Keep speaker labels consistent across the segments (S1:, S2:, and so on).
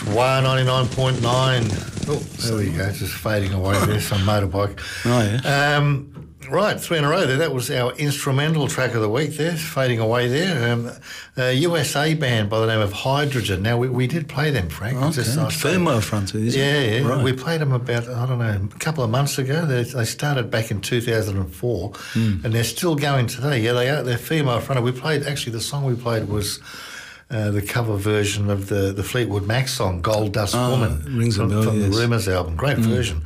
S1: Swire 99.9. Oh, there we go, just fading away there, some motorbike.
S2: Oh, yeah.
S1: Right, 3 in a row there. That was our instrumental track of the week there, fading away there. A USA band by the name of Hydrogen. Now, we did play them, Frank.
S2: Okay, female fronted, isn't
S1: it? Yeah.
S2: Right.
S1: We played them about, I don't know, a couple of months ago. They started back in 2004, and they're still going today. Yeah, they are. They're female fronted. We played, actually, the song we played was the cover version of the Fleetwood Mac song, Gold Dust Woman,
S2: from
S1: the Rumours album. Great version.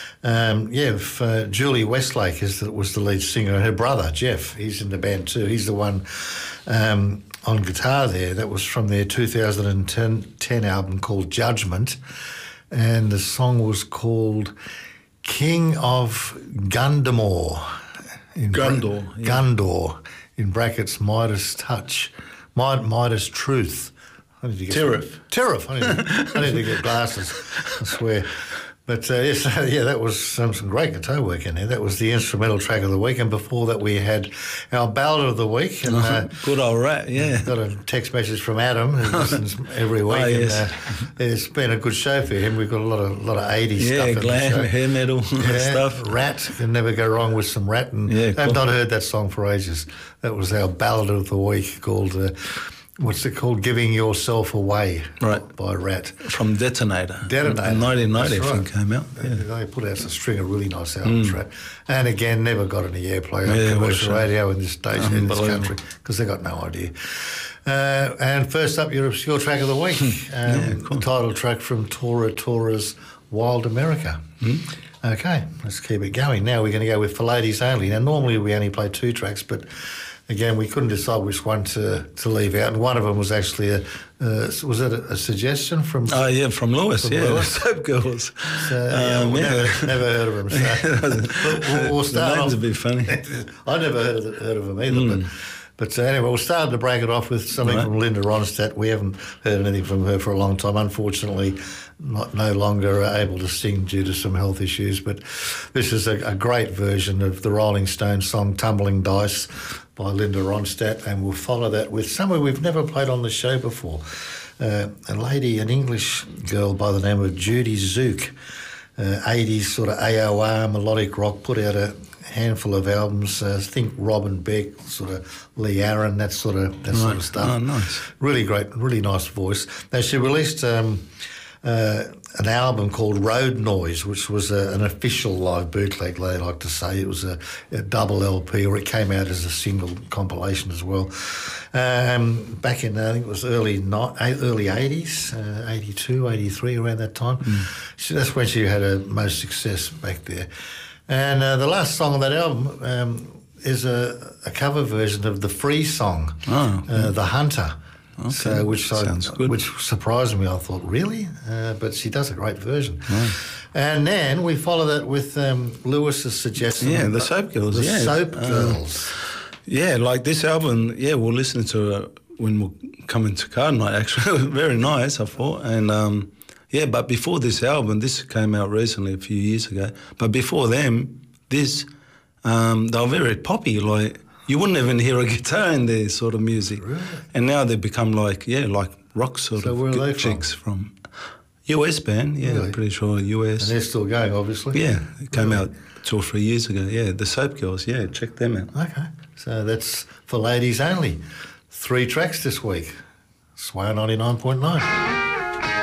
S1: Julie Westlake was the lead singer, and her brother, Jeff, he's in the band too. He's the one on guitar there. That was from their 2010 album called Judgment, and the song was called King of Gundamore. Gundor, in brackets, Midas Touch, Midas Truth. Tariff. I need to get glasses, I swear. But, that was some great guitar work in there. That was the instrumental track of the week. And before that, we had our ballad of the week. And,
S2: good old rat, yeah.
S1: Got a text message from Adam, who listens every week.
S2: Oh, yes.
S1: And, it's been a good show for him. We've got a lot of 80s stuff.
S2: Yeah, glam, hair metal stuff.
S1: Rat, can never go wrong with some Rat. And I've not heard that song for ages. That was our ballad of the week called... what's it called? Giving Yourself Away,
S2: right?
S1: By Rat.
S2: From Detonator.
S1: In
S2: 1990, I think, came out.
S1: Yeah. They put out a string of really nice albums, Rat. And again, never got any airplay on commercial radio in this country, because they got no idea. And first up, your obscure track of the week, the title track from Tora Tora's Wild America. Okay, let's keep it going. Now we're going to go with For Ladies Only. Now, normally we only play 2 tracks, but... Again, we couldn't decide which one to leave out, and one of them was actually was it a suggestion from?
S2: Oh yeah, from Lewis. Lewis. Soap Girls.
S1: So, never heard of them. So we'll start.
S2: The names would be funny.
S1: I never heard of them either. But anyway, we'll start to break it off with something from Linda Ronstadt. We haven't heard anything from her for a long time. Unfortunately, no longer able to sing due to some health issues. But this is a great version of the Rolling Stones song "Tumbling Dice" by Linda Ronstadt, and we'll follow that with somewhere we've never played on the show before. An English girl by the name of Judy Zook, 80s sort of AOR melodic rock, put out a handful of albums. Think Robin Beck, sort of Lee Aaron, that sort of stuff.
S2: Oh, nice.
S1: Really great, really nice voice. Now, she released an album called Road Noise, which was an official live bootleg, they like to say. It was a double LP, or it came out as a single compilation as well. Back in, I think it was early 80s, 82, 83, around that time. That's when she had her most success back there. And the last song on that album is a cover version of the Free song, The Hunter.
S2: Okay.
S1: So, which surprised me. I thought, really? But she does a great version. And then we follow that with Lewis's suggestion.
S2: Yeah, the Soap Girls.
S1: The Soap Girls.
S2: Like this album, we'll listen to it when we're coming to card night, actually. Very nice, I thought. And, but before this album, this came out recently, a few years ago. But before them, they were very poppy, like... You wouldn't even hear a guitar in their sort of music.
S1: Really?
S2: And now they've become like rock sort of
S1: where are they
S2: chicks from US band,
S1: really?
S2: Pretty sure US.
S1: And they're still going, obviously.
S2: Yeah, it came out 2 or 3 years ago. Yeah, the Soap Girls, check them out.
S1: Okay, so that's For Ladies Only. 3 tracks this week. Swire 99.9.